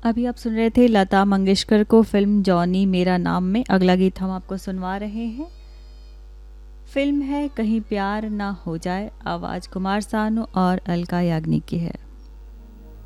अभी आप सुन रहे थे लता मंगेशकर को फिल्म जॉनी मेरा नाम में। अगला गीत हम आपको सुनवा रहे हैं। फिल्म है कहीं प्यार ना हो जाए, आवाज़ कुमार सानू और अलका याग्निक की है।